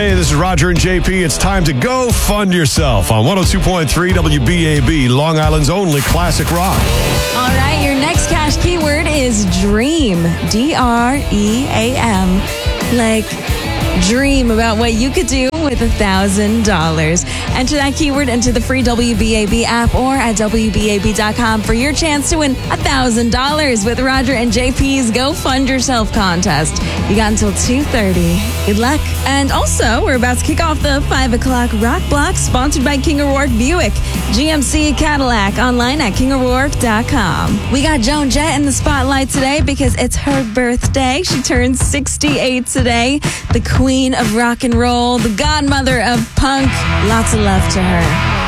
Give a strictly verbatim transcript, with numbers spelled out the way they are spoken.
Hey, this is Roger and J P. It's time to go fund yourself on one oh two point three W B A B, Long Island's only classic rock. All right, your next cash keyword is dream. D R E A M. Like, dream about what you could do with a thousand dollars. Enter that keyword into the free W B A B app or at W B A B dot com for your chance to win a thousand dollars with Roger and J P's Go Fund Yourself contest. You got until two thirty. Good luck. And also, we're about to kick off the five o'clock Rock Block, sponsored by King O'Rourke Buick, G M C Cadillac, online at king o'rourke dot com. We got Joan Jett in the spotlight today because it's her birthday. She turns sixty-eight today. The queen of rock and roll, the godmother of punk. Lots of love to her.